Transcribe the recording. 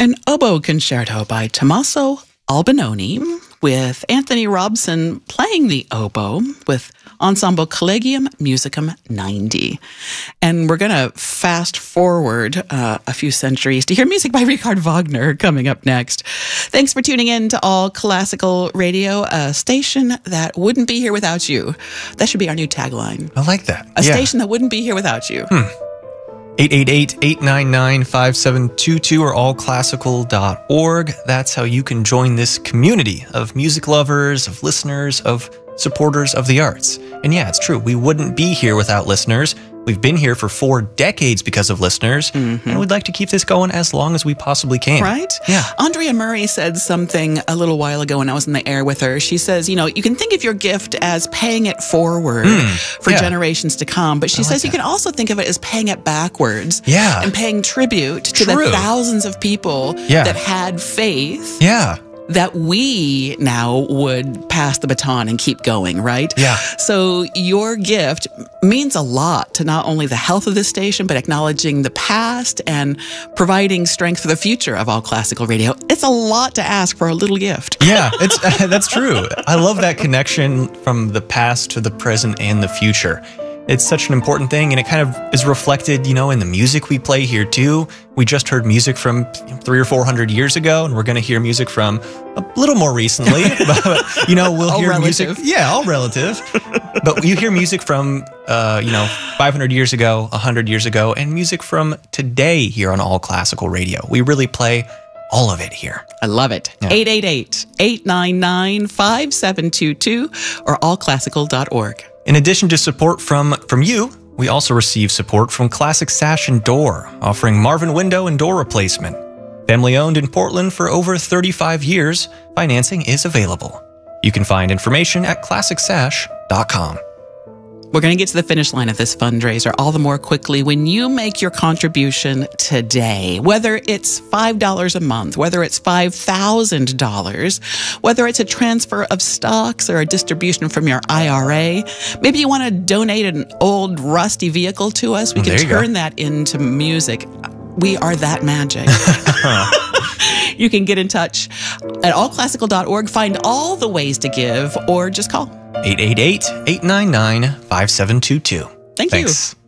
An oboe concerto by Tommaso Albinoni, with Anthony Robson playing the oboe with Ensemble Collegium Musicum 90. And we're going to fast forward a few centuries to hear music by Richard Wagner coming up next. Thanks for tuning in to All Classical Radio, a station that wouldn't be here without you. That should be our new tagline. I like that. A station that wouldn't be here without you. 888-899-5722 or allclassical.org. That's how you can join this community of music lovers, of listeners, of supporters of the arts. And yeah, it's true. We wouldn't be here without listeners. We've been here for 4 decades because of listeners, and we'd like to keep this going as long as we possibly can. Right? Yeah. Andrea Murray said something a little while ago when I was in the air with her. She says, you know, you can think of your gift as paying it forward for generations to come, but she says you can also think of it as paying it backwards. Yeah. And paying tribute to the thousands of people that had faith. Yeah. That we now would pass the baton and keep going, right? Yeah. So your gift means a lot to not only the health of this station, but acknowledging the past and providing strength for the future of All Classical Radio. It's a lot to ask for a little gift. Yeah, that's true. I love that connection from the past to the present and the future. It's such an important thing, and it kind of is reflected, you know, in the music we play here too. We just heard music from 300 or 400 years ago, and we're going to hear music from a little more recently. But, you know, we'll hear music. Yeah, all relative. But you hear music from, 500 years ago, 100 years ago, and music from today here on All Classical Radio. We really play all of it here. I love it. 888-899-5722 or allclassical.org. In addition to support from you, we also receive support from Classic Sash and Door, offering Marvin window and door replacement. Family owned in Portland for over 35 years, financing is available. You can find information at classicsash.com. We're going to get to the finish line of this fundraiser all the more quickly when you make your contribution today. Whether it's $5 a month, whether it's $5,000, whether it's a transfer of stocks or a distribution from your IRA. Maybe you want to donate an old rusty vehicle to us. We can turn that into music. We are that magic. You can get in touch at allclassical.org. Find all the ways to give or just call 888-899-5722. Thanks.